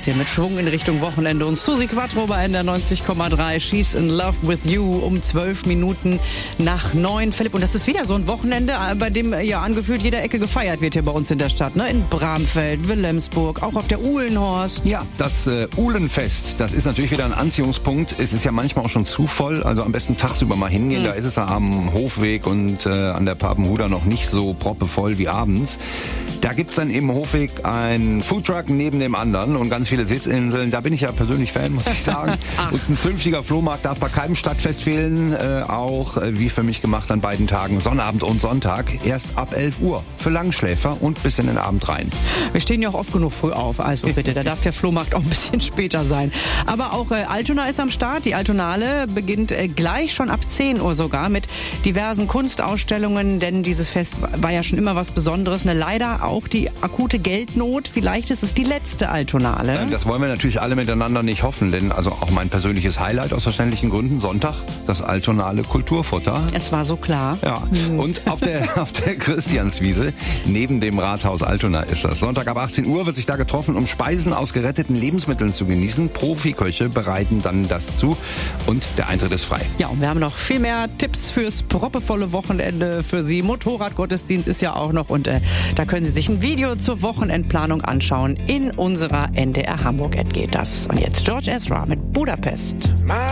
geht's hier mit Schwung in Richtung Wochenende. Und Susi Quattro bei NDR 90,3. She's in love with you um 12 Minuten nach 9. Philipp, und das ist wieder so ein Wochenende, bei dem ja angefühlt jeder Ecke gefeiert wird hier bei uns in der Stadt. Ne? In Bramfeld, Wilhelmsburg, auch auf der Uhlenhorst. Ja, das Uhlenfest, das ist natürlich wieder ein Anziehungspunkt. Es ist ja manchmal auch schon zu voll, also am besten tagsüber mal hingehen. Da ist es da am Hofweg und an der Papenhuder noch nicht so proppevoll wie abends. Da gibt's dann im Hofweg einen Foodtruck neben dem anderen und ganz viele Sitzinseln. Da bin ich ja persönlich Fan, muss ich sagen. Und ein zünftiger Flohmarkt darf bei keinem Stadtfest fehlen. Auch wie für mich gemacht an beiden Tagen, Sonnabend und Sonntag. Erst ab 11 Uhr für Langschläfer und bis in den Abend rein. Wir stehen ja auch oft genug früh auf, also bitte. Da darf der Flohmarkt auch ein bisschen später sein. Aber auch Altona ist am Start. Die Altonale beginnt gleich schon ab 10 Uhr sogar mit diversen Kunstausstellungen. Denn dieses Fest war ja schon immer was Besonderes. Leider auch die akute Geldnot. Vielleicht ist es die letzte Altonale. Das wollen wir natürlich alle miteinander nicht hoffen, denn also auch mein persönliches Highlight aus verständlichen Gründen, Sonntag, das Altonale Kulturfutter. Es war so klar. Ja, und auf der Christianswiese, neben dem Rathaus Altona ist das. Sonntag ab 18 Uhr wird sich da getroffen, um Speisen aus geretteten Lebensmitteln zu genießen. Profiköche bereiten dann das zu und der Eintritt ist frei. Ja, und wir haben noch viel mehr Tipps fürs proppevolle Wochenende für Sie. Motorradgottesdienst ist ja auch noch und da können Sie sich ein Video zur Wochenendplanung anschauen. In unserer NDR Hamburg App geht das. Und jetzt George Ezra mit Budapest.